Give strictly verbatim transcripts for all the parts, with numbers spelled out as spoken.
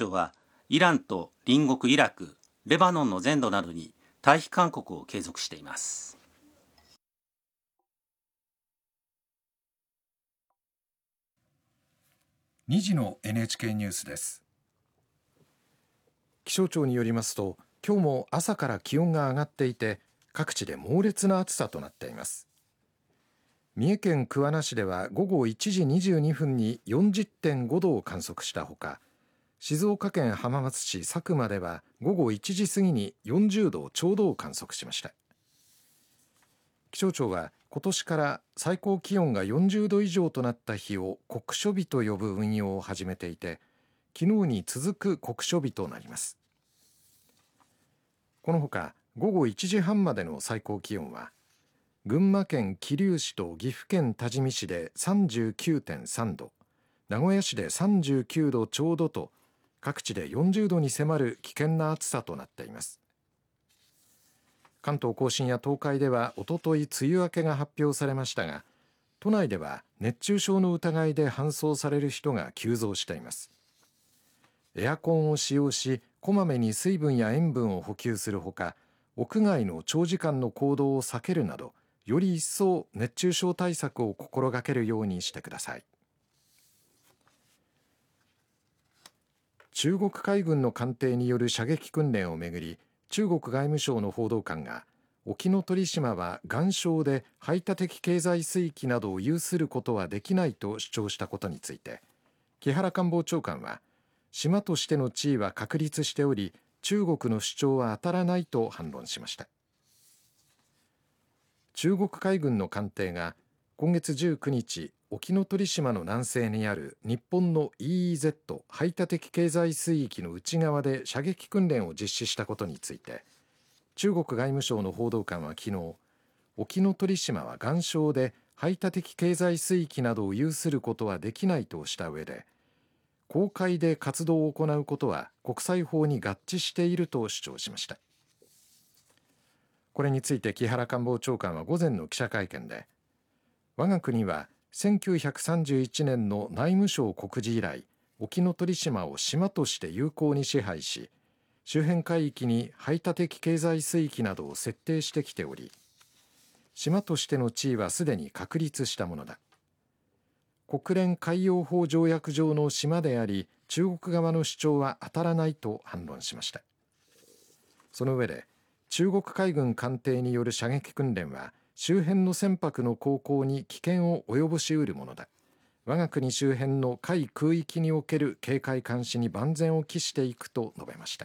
庁はイランと隣国イラク、レバノンの全土などに退避勧告を継続しています。 にじの エヌエイチケー ニュースです。気象庁によりますと、今日も朝から気温が上がっていて、各地で猛烈な暑さとなっています。三重県桑名市では午後いちじにじゅうにふんに よんじゅってんごどを観測したほか、静岡県浜松市佐久間では午後いちじ過ぎによんじゅうどちょうどを観測しました。気象庁は今年から最高気温がよんじゅうど以上となった日を酷暑日と呼ぶ運用を始めていて、昨日に続く酷暑日となります。このほか午後いちじはんまでの最高気温は群馬県桐生市と岐阜県多治見市で さんじゅうきゅうてんさんど、名古屋市でさんじゅうきゅうどちょうどと各地でよんじゅうどに迫る危険な暑さとなっています。関東甲信や東海ではおととい梅雨明けが発表されましたが、都内では熱中症の疑いで搬送される人が急増しています。エアコンを使用し、こまめに水分や塩分を補給するほか、屋外の長時間の行動を避けるなど、より一層熱中症対策を心がけるようにしてください。中国海軍の艦艇による射撃訓練をめぐり、中国外務省の報道官が沖ノ鳥島は岩礁で排他的経済水域などを有することはできないと主張したことについて、木原官房長官は島としての地位は確立しており、中国の主張は当たらないと反論しました。中国海軍の艦艇が今月じゅうくにち、沖ノ鳥島の南西にある日本の イーイーゼット 排他的経済水域の内側で射撃訓練を実施したことについて、中国外務省の報道官は昨日、沖ノ鳥島は岩礁で排他的経済水域などを有することはできないとした上で、公海で活動を行うことは国際法に合致していると主張しました。これについて木原官房長官は午前の記者会見で、我が国はせんきゅうひゃくさんじゅういちねんの内務省告示以来、沖ノ鳥島を島として有効に支配し、周辺海域に排他的経済水域などを設定してきており、島としての地位はすでに確立したものだ。国連海洋法条約上の島であり、中国側の主張は当たらないと反論しました。その上で、中国海軍艦艇による射撃訓練は周辺の船舶の航行に危険を及ぼしうるものだ。我が国周辺の海空域における警戒監視に万全を期していくと述べました。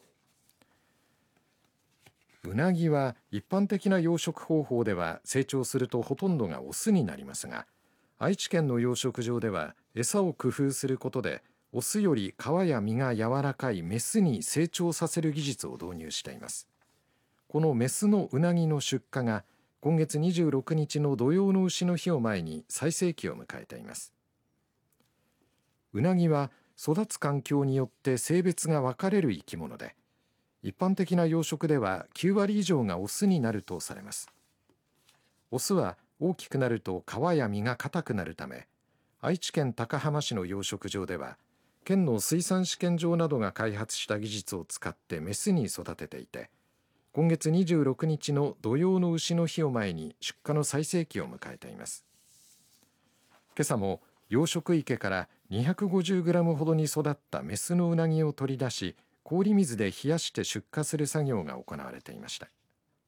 うなぎは一般的な養殖方法では成長するとほとんどがオスになりますが、愛知県の養殖場では餌を工夫することでオスより皮や身が柔らかいメスに成長させる技術を導入しています。このメスのうなぎの出荷が今月にじゅうろくにちの土用の丑の日を前に最盛期を迎えています。うなぎは育つ環境によって性別が分かれる生き物で、一般的な養殖ではきゅうわり以上がオスになるとされます。オスは大きくなると皮や身が硬くなるため、愛知県高浜市の養殖場では県の水産試験場などが開発した技術を使ってメスに育てていて、今月にじゅうろくにちの土用の丑の日を前に出荷の最盛期を迎えています。今朝も養殖池から にひゃくごじゅうグラム ほどに育ったメスのうなぎを取り出し、氷水で冷やして出荷する作業が行われていました。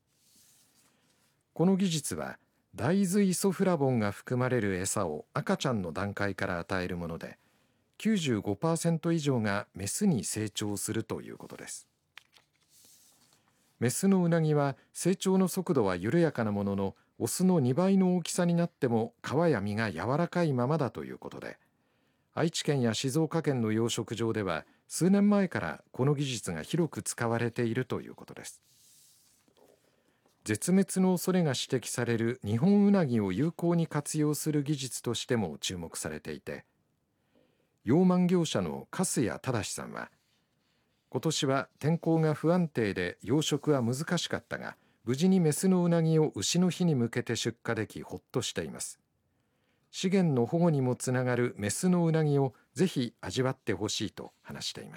この技術は大豆イソフラボンが含まれる餌を赤ちゃんの段階から与えるもので、きゅうじゅうごパーセント 以上がメスに成長するということです。メスのうなぎは成長の速度は緩やかなものの、オスのにばいの大きさになっても皮や身が柔らかいままだということで、愛知県や静岡県の養殖場では数年前からこの技術が広く使われているということです。絶滅の恐れが指摘されるニホンウナギを有効に活用する技術としても注目されていて、養殖業者の粕谷忠さんは、今年は天候が不安定で養殖は難しかったが、無事にメスのうなぎを丑の日に向けて出荷できほっとしています。資源の保護にもつながるメスのうなぎをぜひ味わってほしいと話しています。